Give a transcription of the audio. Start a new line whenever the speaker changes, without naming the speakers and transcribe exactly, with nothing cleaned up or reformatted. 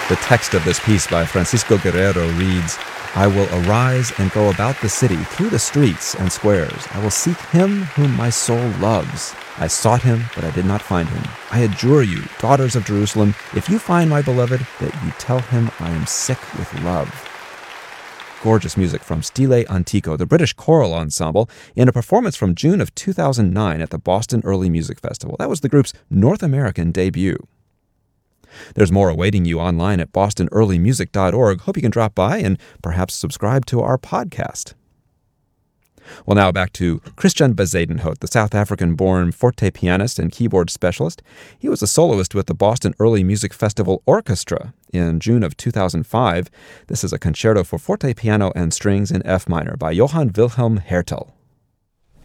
The text of this piece by Francisco Guerrero reads, I will arise and go about the city, through the streets and squares. I will seek him whom my soul loves. I sought him, but I did not find him. I adjure you, daughters of Jerusalem, if you find my beloved, that you tell him I am sick with love. Gorgeous music from Stile Antico, the British choral ensemble, in a performance from June of two thousand nine at the Boston Early Music Festival. That was the group's North American debut. There's more awaiting you online at boston early music dot org. Hope you can drop by and perhaps subscribe to our podcast. Well, now back to Christian Bezuidenhout, the South African-born forte pianist and keyboard specialist. He was a soloist with the Boston Early Music Festival Orchestra in June of two thousand five. This is a concerto for forte piano and strings in F minor by Johann Wilhelm Hertel.